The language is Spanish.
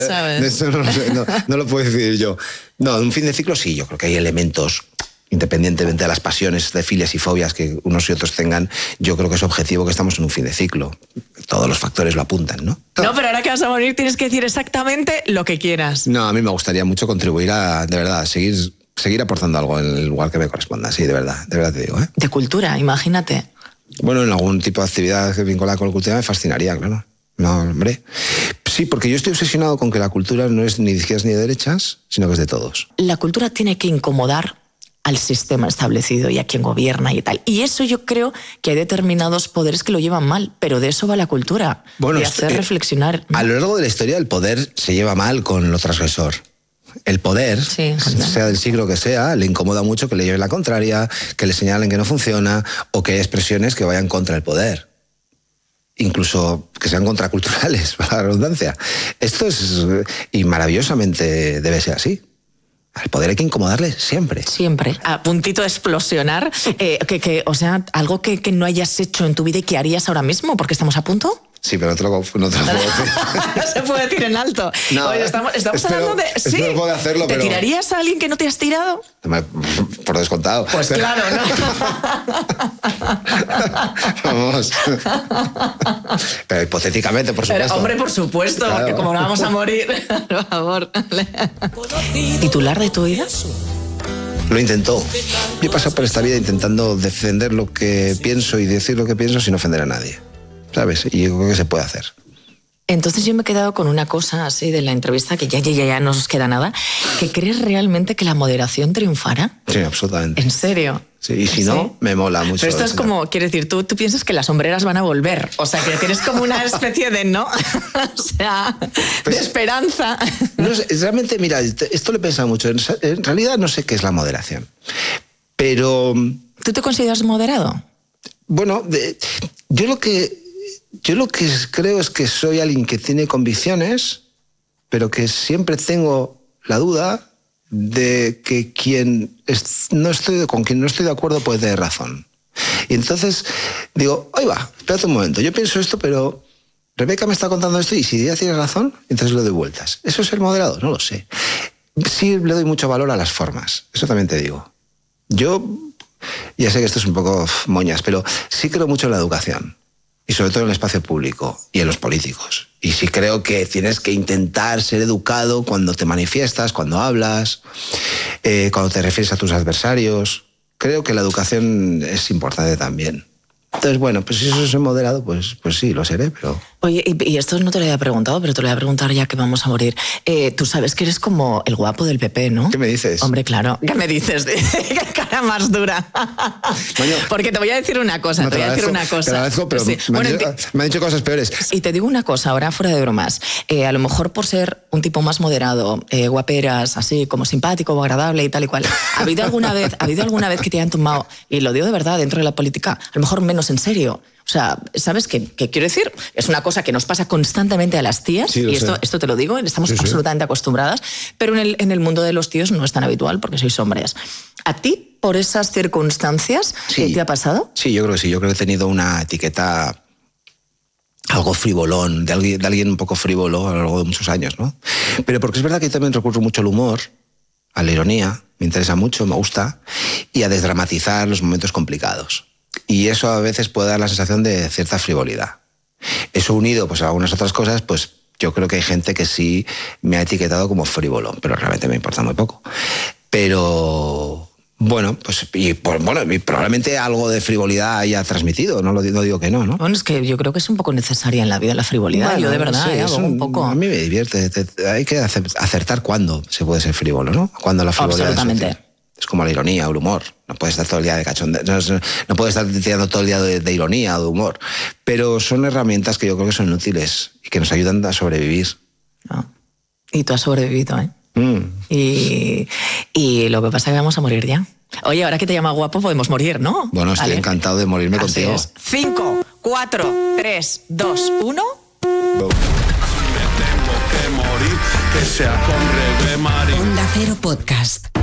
¿sabes? Eso no lo puedo decir yo. No, un fin de ciclo sí, yo creo que hay elementos, independientemente de las pasiones, de filias y fobias que unos y otros tengan, yo creo que es objetivo que estamos en un fin de ciclo. Todos los factores lo apuntan, ¿no? No, pero ahora que vas a morir tienes que decir exactamente lo que quieras. No, a mí me gustaría mucho contribuir a, de verdad, seguir aportando algo en el lugar que me corresponda, sí, de verdad te digo, ¿eh? De cultura, imagínate. Bueno, en algún tipo de actividad vinculada con la cultura me fascinaría, claro. No, hombre. Sí, porque yo estoy obsesionado con que la cultura no es ni de izquierdas ni de derechas, sino que es de todos. La cultura tiene que incomodar al sistema establecido y a quien gobierna y tal. Y eso yo creo que hay determinados poderes que lo llevan mal, pero de eso va la cultura, bueno, de hacer reflexionar. A lo largo de la historia el poder se lleva mal con lo transgresor. El poder, sí, sea del siglo que sea, le incomoda mucho que le lleven la contraria, que le señalen que no funciona o que hay expresiones que vayan contra el poder. Incluso que sean contraculturales, para la redundancia. Esto es... y maravillosamente debe ser así. Al poder hay que incomodarle siempre. Siempre. A puntito de explosionar. O sea, algo que no hayas hecho en tu vida y que harías ahora mismo, porque estamos a punto. Sí, pero no te lo puedo decir. No se puede decir en alto. No, oye, estamos hablando de... Sí. Puedo hacerlo, ¿Te tirarías a alguien que no te has tirado? Por descontado. Pues pero... claro, ¿no? Vamos. Pero hipotéticamente, por supuesto. Pero, hombre, por supuesto, claro. Porque como no vamos a morir, por favor. ¿Titular de tu vida? Lo intentó. Yo he pasado por esta vida intentando defender lo que pienso y decir lo que pienso sin ofender a nadie. ¿Sabes? Y yo creo que se puede hacer. Entonces yo me he quedado con una cosa así de la entrevista, que ya no nos queda nada. ¿Que crees realmente que la moderación triunfará? Sí, absolutamente. ¿En serio? Sí, y si no, me mola mucho. Pero esto es como, quiere decir, tú piensas que las sombreras van a volver. O sea, que tienes como una especie de, ¿no? O sea, pues, de esperanza. No sé, realmente, mira, esto lo he pensado mucho. En realidad no sé qué es la moderación. Pero... ¿Tú te consideras moderado? Bueno, yo lo que creo es que soy alguien que tiene convicciones, pero que siempre tengo la duda de que con quien no estoy de acuerdo puede tener razón. Y entonces digo, ahí va, espérate un momento, yo pienso esto, pero Rebeca me está contando esto y si ella tiene razón, entonces le doy vueltas. ¿Eso es ser moderado? No lo sé. Sí le doy mucho valor a las formas, eso también te digo. Yo, ya sé que esto es un poco moñas, pero sí creo mucho en la educación. Y sobre todo en el espacio público y en los políticos. Y sí creo que tienes que intentar ser educado cuando te manifiestas, cuando hablas, cuando te refieres a tus adversarios. Creo que la educación es importante también. Entonces, bueno, pues si eso es moderado, pues sí, lo seré, pero... Oye, y esto no te lo había preguntado, pero te lo voy a preguntar ya que vamos a morir. Tú sabes que eres como el guapo del PP, ¿no? ¿Qué me dices? Hombre, claro. ¿Qué me dices? ¡Qué cara más dura! Bueno, porque te voy a decir una cosa, Te agradezco, pero sí. me han dicho cosas peores. Y te digo una cosa, ahora fuera de bromas. A lo mejor por ser un tipo más moderado, guaperas, así como simpático o agradable y tal y cual, ¿ha habido alguna vez que te hayan tomado, y lo digo de verdad, dentro de la política, a lo mejor menos en serio? O sea, ¿sabes qué quiero decir? Es una cosa que nos pasa constantemente a las tías, sí, y esto te lo digo, estamos absolutamente acostumbradas, pero en el mundo de los tíos no es tan habitual porque sois hombres. ¿A ti, por esas circunstancias, qué te ha pasado? Sí, yo creo que sí. Yo creo que he tenido una etiqueta algo frivolón, de alguien un poco frívolo a lo largo de muchos años, ¿no? Pero porque es verdad que yo también recurro mucho al humor, a la ironía, me interesa mucho, me gusta, y a desdramatizar los momentos complicados. Y eso a veces puede dar la sensación de cierta frivolidad. Eso unido pues, a algunas otras cosas, pues yo creo que hay gente que sí me ha etiquetado como frívolo, pero realmente me importa muy poco. Pero bueno, y probablemente algo de frivolidad haya transmitido, no digo que no, ¿no? Bueno, es que yo creo que es un poco necesaria en la vida la frivolidad, bueno, yo de verdad, sí, un poco... A mí me divierte, hay que acertar cuándo se puede ser frívolo, ¿no? Cuando la frivolidad absolutamente. Es como la ironía o el humor. No puedes estar todo el día de cachondeo, no puedes estar tirando todo el día de ironía o de humor. Pero son herramientas que yo creo que son útiles y que nos ayudan a sobrevivir. No. Y tú has sobrevivido, ¿eh? Y lo que pasa es que vamos a morir ya. Oye, ahora que te llama guapo podemos morir, ¿no? Bueno, estoy encantado de morirme contigo. 5, 4, 3, 2, 1... Me tengo que morir, que sea con Rebe Marín. Onda Cero Podcast.